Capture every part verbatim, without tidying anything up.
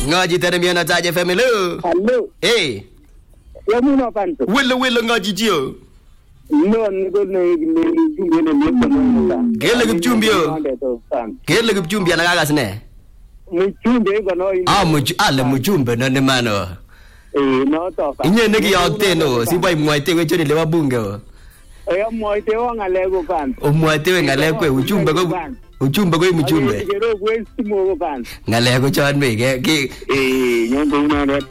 Ngaji tada miana taja family. Hello. Eh. Ya muna panto. Willa willa ngaji jio. No, niko ne ne jumbe ne ne. Gele gipchumbio. Gele gipchumbia nagagas ne. Mchumbe gono. Ah much ale mchumbe no ne mano. Eh no to. Inye negi yakte no, si bai mwaite we choni lewa bunge. Eh mwaite wa ngalego kan. O mwaite we ngalego uchumbe go. Uchumbe go mchumbe. Jero we simo go kan. Ngalego chon me ke ki. Eh nyongo na ne.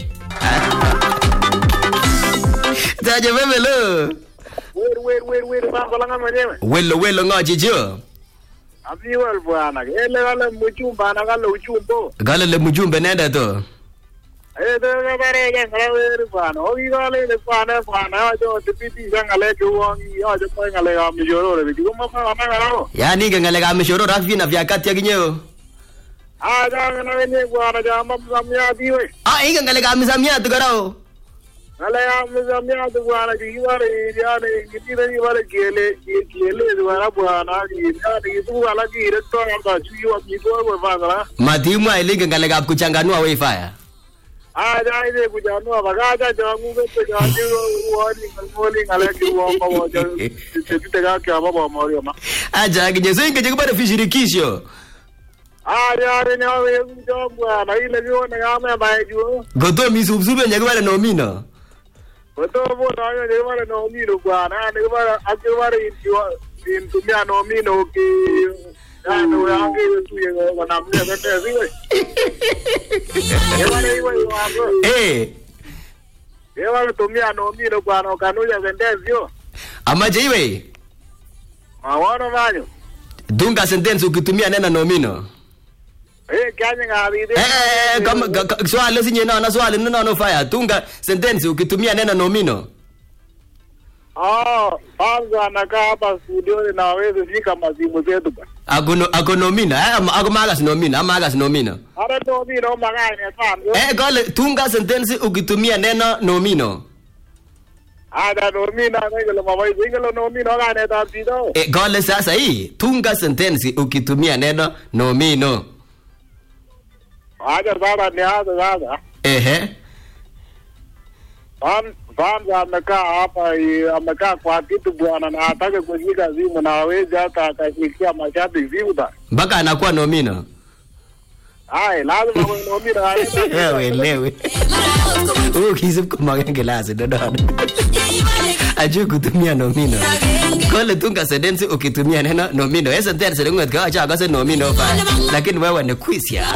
Taja family. Wait, wait, wait, wait, mambo langa mwenyewe. Welo welo ngaji jio. Amiwal bwana. Ele wala mchumba na wala uchumbo. Gala le mjumbe nenda to. Eh de bare ya ngale bwana. Ogi gale le bwana bwana ajo tipiti ngale kuongi ajo kwa ngale ga mijoro le bigo mama mama ngalo. Yani ngale ga mishoro rafi na vya kati ya kinyeo. Ah ja na ne bwana ja mama samya diwe. Ah inga ngale ga misamia tu garao. Ngale ga misamya tu bwana ji wale ya ne ngiti ni wale gele gele bwana bwana ji ya ne tu wala ji rekto anda chuwa bigo kwa bwana. Matimu ailinga ngale ga kuchanganua wifi. Ah, ja ile kujanua bagaja jangu ke jangu wani ngoli ngale ki wamba waja tete gake baba Mario ma. Aja kijezo inge jikubara fishirikisho. Ah, ya ne awe mjombo na ile vione kama baiju. Goto misubsube nyakubara nomino. Goto bona yo ne wale nomino bwana, ne wale akibara intiwa intumia nomino ki ano yangu tu yego wanamne bete ziwe. Ewa iwe wangu. Eh. Ewa tumia nomino bwana kanuja sentenzio. Amaje iwe. Mawana manyo. Dunga sentence ukitumia neno nomino. Eh kanya ngabide. Eh kama swali sinye na swali no no fire. Dunga sentence ukitumia neno nomino. Ah, kwanza anakaa hapa studio na wewe fika mazimu zetu bwana. Agono agonomina eh agomaga sinomina amaga sinomina. Ara nomino magane sana. Eh gole tunga sentence ukitumia neno nomino. Ada nomino ngelo mama ngelo nomino gane tabido. Eh gole sasa hii tunga sentence ukitumia neno nomino. Aja baba ni hada sasa. Ehe. Fan Kwanza amekaa hapa amekaa kwa kitu bwana na hataka kushika simu na hawezi hata akashikia mashabiki simu bwana. Mpaka anakuwa nomino. Ai lazima kwa nomino. Wewe lewe. Oh kisip kumage glasi ndo ndo. Ajui kutumia nomino. Kole tunga sentence ukitumia neno nomino. Esa sentence ndio ngacha akase nomino fa. Lakini wewe ni quiz ya.